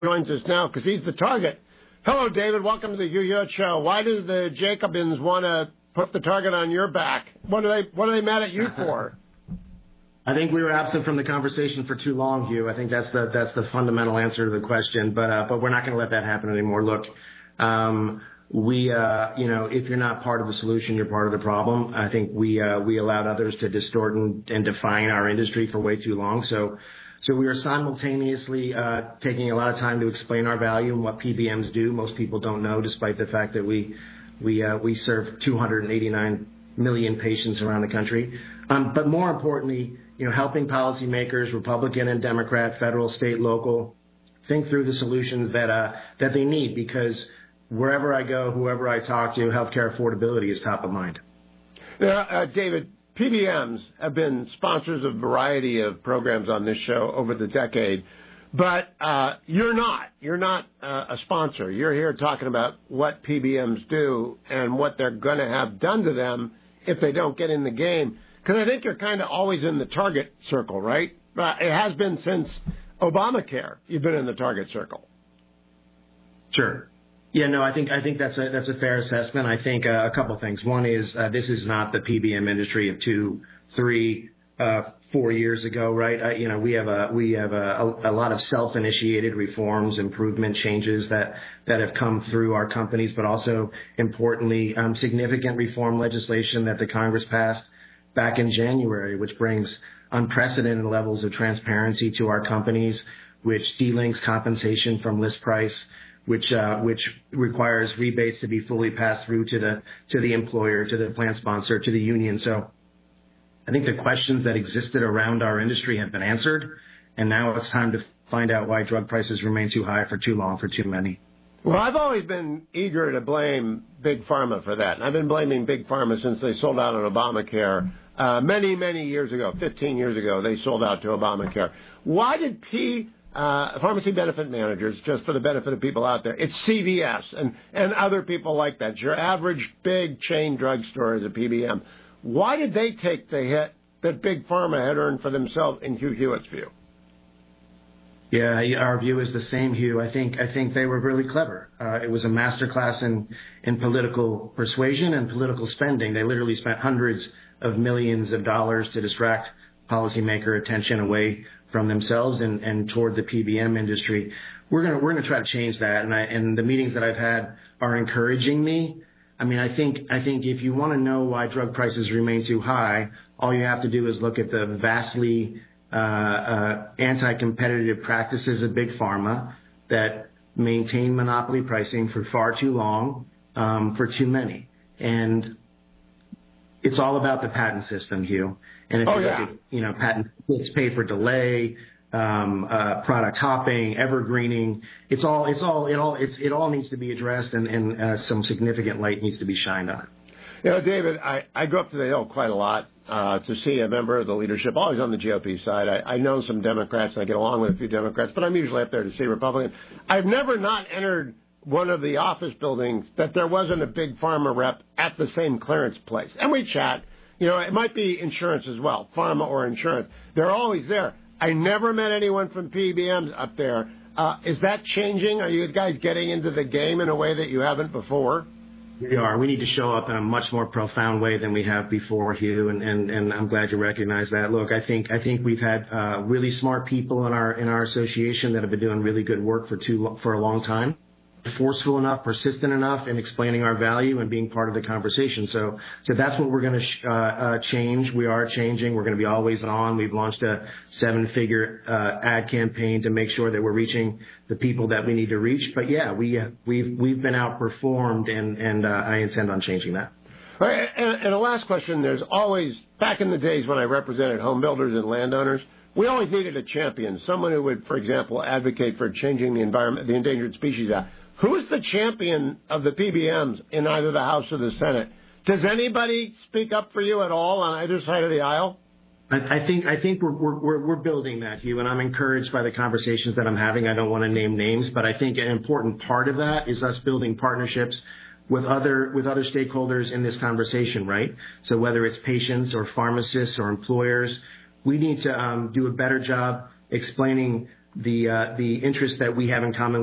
joins us now because he's the target. Hello, David. Welcome to the Hugh Hewitt Show. Why does the Jacobins want to put the target on your back? What are they mad at you for? I think we were absent from the conversation for too long, Hugh. I think that's the fundamental answer to the question. But we're not going to let that happen anymore. Look, if you're not part of the solution, you're part of the problem. I think we allowed others to distort and define our industry for way too long. So we are simultaneously taking a lot of time to explain our value and what PBMs do. Most people don't know, despite the fact that we serve 289 million patients around the country. But more importantly, helping policymakers, Republican and Democrat, federal, state, local, think through the solutions that they need, because wherever I go, whoever I talk to, healthcare affordability is top of mind. Now, David, PBMs have been sponsors of a variety of programs on this show over the decade, but you're not. You're not a sponsor. You're here talking about what PBMs do and what they're going to have done to them if they don't get in the game. Because I think you're kind of always in the target circle, right? It has been since Obamacare. You've been in the target circle. Sure. Yeah, no, I think that's a fair assessment. I think a couple things. One is this is not the PBM industry of 2, 3, 4 years ago, right? We have a lot of self-initiated reforms, improvement changes that have come through our companies, but also importantly, significant reform legislation that the Congress passed back in January, which brings unprecedented levels of transparency to our companies, which delinks compensation from list price, which requires rebates to be fully passed through to the employer, to the plan sponsor, to the union. So I think the questions that existed around our industry have been answered, and now it's time to find out why drug prices remain too high for too long for too many. Well, I've always been eager to blame Big Pharma for that. And I've been blaming Big Pharma since they sold out on Obamacare. Many years ago, 15 years ago, they sold out to Obamacare. Why did Pharmacy Benefit Managers, just for the benefit of people out there, it's CVS and other people like that, your average big chain drugstore is a PBM. Why did they take the hit that Big Pharma had earned for themselves in Hugh Hewitt's view? Yeah, our view is the same, Hugh. I think they were really clever. It was a masterclass in political persuasion and political spending. They literally spent hundreds of millions of dollars to distract policymaker attention away from themselves and toward the PBM industry. We're gonna try to change that, and the meetings that I've had are encouraging me. I mean, I think if you want to know why drug prices remain too high, all you have to do is look at the vastly anti-competitive practices of Big Pharma that maintain monopoly pricing for far too long, for too many. And it's all about the patent system, Hugh. And if you look at, patent it's pay for delay, product hopping, evergreening, it all needs to be addressed, and some significant light needs to be shined on it. David, I go up to the Hill quite a lot to see a member of the leadership, always on the GOP side. I know some Democrats, and I get along with a few Democrats, but I'm usually up there to see Republicans. I've never not entered one of the office buildings that there wasn't a Big Pharma rep at the same clearance place. And we chat. It might be insurance as well, pharma or insurance. They're always there. I never met anyone from PBMs up there. Is that changing? Are you guys getting into the game in a way that you haven't before? We are. We need to show up in a much more profound way than we have before, Hugh, and I'm glad you recognize that. Look, I think we've had really smart people in our association that have been doing really good work for a long time. Forceful enough, persistent enough in explaining our value and being part of the conversation. So that's what we're going to change. We are changing. We're going to be always on. We've launched a 7-figure ad campaign to make sure that we're reaching the people that we need to reach. But yeah, we've been outperformed, and I intend on changing that. All right, and a last question. There's always, back in the days when I represented home builders and landowners, we always needed a champion, someone who would, for example, advocate for changing the environment, the Endangered Species Act. Who's the champion of the PBMs in either the House or the Senate? Does anybody speak up for you at all on either side of the aisle? I think we're building that, Hugh, and I'm encouraged by the conversations that I'm having. I don't want to name names, but I think an important part of that is us building partnerships with other stakeholders in this conversation, right? So whether it's patients or pharmacists or employers, we need to do a better job explaining the interest that we have in common